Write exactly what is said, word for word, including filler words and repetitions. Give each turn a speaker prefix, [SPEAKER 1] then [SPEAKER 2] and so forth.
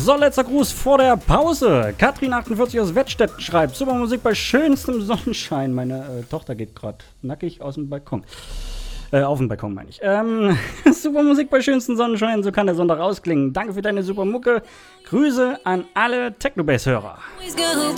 [SPEAKER 1] So, letzter Gruß vor der Pause. Katrin achtundvierzig aus Wettstedt schreibt, super Musik bei schönstem Sonnenschein. Meine äh, Tochter geht gerade nackig aus dem Balkon. Äh, auf dem Balkon meine ich. Ähm, super Musik bei schönstem Sonnenschein, so kann der Sonntag ausklingen. Danke für deine super Mucke. Grüße an alle Technobase-Hörer.